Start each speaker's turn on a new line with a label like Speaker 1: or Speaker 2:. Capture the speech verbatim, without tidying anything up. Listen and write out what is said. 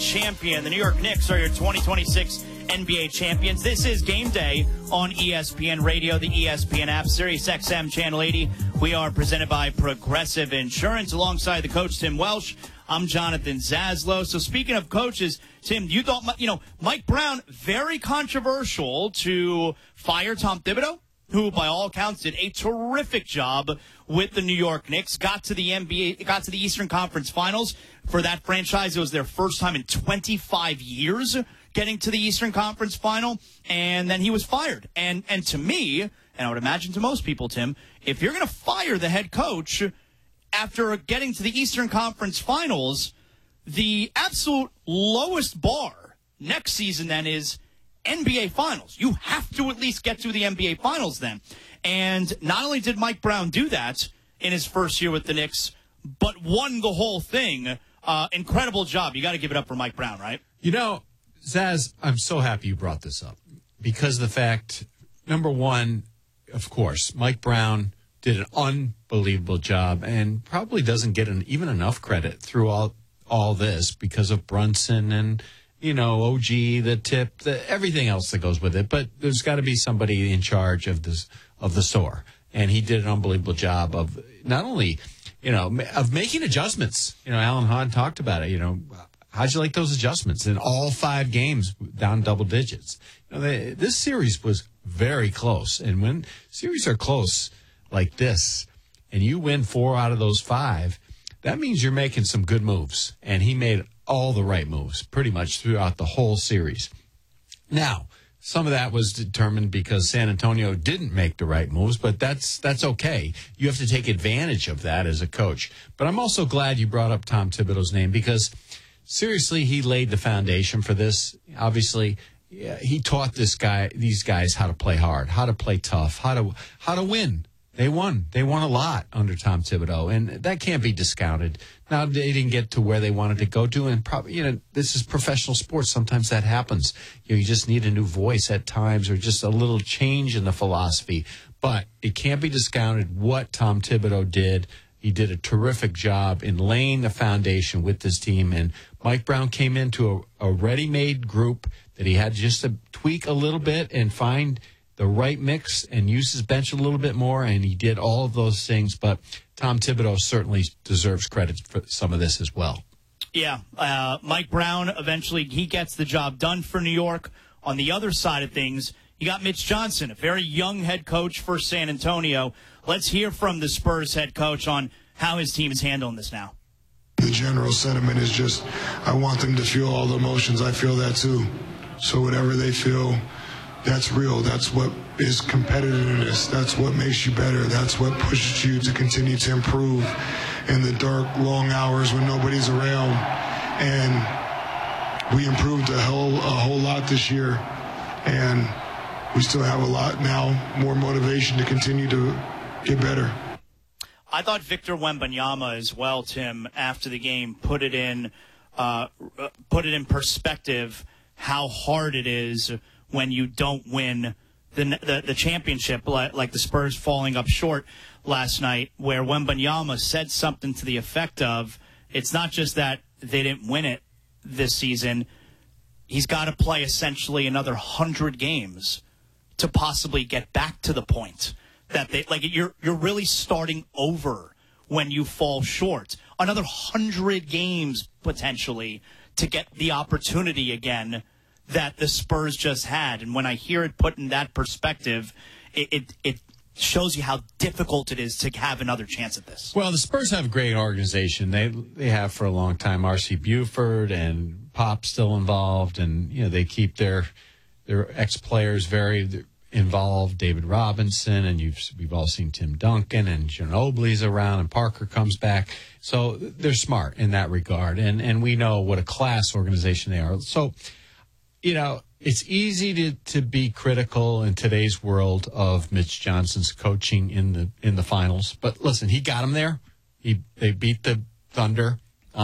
Speaker 1: champion. The New York Knicks are your twenty twenty-six N B A champions. This is Game Day on E S P N Radio, the E S P N app, Sirius X M Channel eighty. We are presented by Progressive Insurance alongside the coach, Tim Welsh. I'm Jonathan Zaslow. So speaking of coaches, Tim, you thought, you know, Mike Brown, very controversial to fire Tom Thibodeau, who by all accounts did a terrific job with the New York Knicks, got to the N B A, got to the Eastern Conference Finals. For that franchise, it was their first time in twenty-five years getting to the Eastern Conference Final, and then he was fired. And and to me, and I would imagine to most people, Tim, if you're going to fire the head coach after getting to the Eastern Conference Finals, the absolute lowest bar next season then is N B A Finals. You have to at least get to the N B A Finals then. And not only did Mike Brown do that in his first year with the Knicks, but won the whole thing. Uh, incredible job. You got to give it up for Mike Brown, right?
Speaker 2: You know, Zaz, I'm so happy you brought this up because the fact, number one, of course, Mike Brown did an unbelievable job and probably doesn't get an, even enough credit through all, all this because of Brunson and, you know, O G, the tip, the, everything else that goes with it. But there's got to be somebody in charge of this, of the store. And he did an unbelievable job of not only, you know, of making adjustments. You know, Alan Hahn talked about it. You know, how'd you like those adjustments in all five games down double digits? You know, they, this series was very close. And when series are close like this and you win four out of those five, that means you're making some good moves. And he made all the right moves pretty much throughout the whole series. Now, some of that was determined because San Antonio didn't make the right moves, but that's that's okay. You have to take advantage of that as a coach. But I'm also glad you brought up Tom Thibodeau's name because, seriously, he laid the foundation for this. Obviously, yeah, he taught this guy, these guys how to play hard, how to play tough, how to how to win. They won. They won a lot under Tom Thibodeau, and that can't be discounted. Now, they didn't get to where they wanted to go to, and probably, you know, this is professional sports. Sometimes that happens. You know, you just need a new voice at times or just a little change in the philosophy. But it can't be discounted what Tom Thibodeau did. He did a terrific job in laying the foundation with this team, and Mike Brown came into a, a ready-made group that he had just to tweak a little bit and find the right mix and use his bench a little bit more, and he did all of those things. But Tom Thibodeau certainly deserves credit for some of this as well.
Speaker 1: Yeah, uh, Mike Brown, eventually he gets the job done for New York. On the other side of things, you got Mitch Johnson, a very young head coach for San Antonio. Let's hear from the Spurs head coach on how his team is handling this now.
Speaker 3: The general sentiment is just, I want them to feel all the emotions. I feel that too. So whatever they feel, that's real. That's what is competitiveness. That's what makes you better. That's what pushes you to continue to improve in the dark, long hours when nobody's around. And we improved a whole, a whole lot this year. And we still have a lot now, more motivation to continue to get better.
Speaker 1: I thought Victor Wembanyama as well, Tim, after the game, put it in, uh, put it in perspective how hard it is when you don't win the, the the championship, like, like the Spurs falling up short last night, where Wembanyama said something to the effect of, it's not just that they didn't win it this season, he's got to play essentially another one hundred games to possibly get back to the point that they, like, you're you're really starting over when you fall short. Another one hundred games, potentially, to get the opportunity again that the Spurs just had. And when I hear it put in that perspective, it, it it shows you how difficult it is to have another chance at this.
Speaker 2: Well, the Spurs have a great organization. They they have for a long time. R C Buford and Pop still involved, and you know they keep their their ex-players very involved. David Robinson, and you've we've all seen Tim Duncan, and Ginobili's around, and Parker comes back. So they're smart in that regard, and and we know what a class organization they are. So, you know, it's easy to, to be critical in today's world of Mitch Johnson's coaching in the in the finals. But listen, he got them there. He they beat the Thunder.